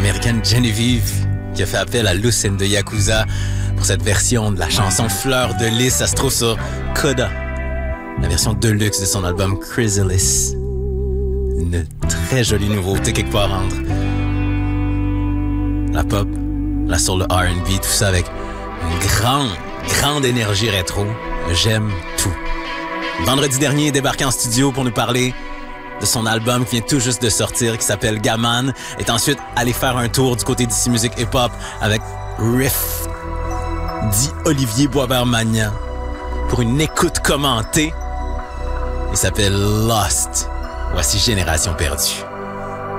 américaine Genevieve qui a fait appel à Lucen de Yakuza pour cette version de la chanson Fleur de Lys. Ça se trouve sur Coda, la version deluxe de son album Chrysalis. Une très jolie nouveauté quelque part entre la pop, la soul, le R&B, tout ça avec une grande énergie rétro. J'aime tout. Vendredi dernier, il est débarqué en studio pour nous parler de son album qui vient tout juste de sortir, qui s'appelle Gaman, est ensuite allé faire un tour du côté d'ici Musique hip-hop avec Riff, dit Olivier Boisvert-Magnan, pour une écoute commentée. Il s'appelle Lost. Voici Génération perdue.